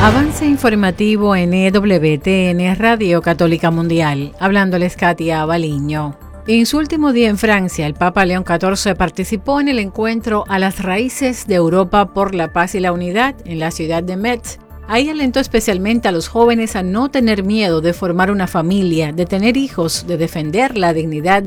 Avance informativo en EWTN Radio Católica Mundial, hablándoles Katia Baliño. En su último día en Francia, el Papa León XIV participó en el encuentro A las raíces de Europa por la paz y la unidad en la ciudad de Metz. Ahí alentó especialmente a los jóvenes a no tener miedo de formar una familia, de tener hijos, de defender la dignidad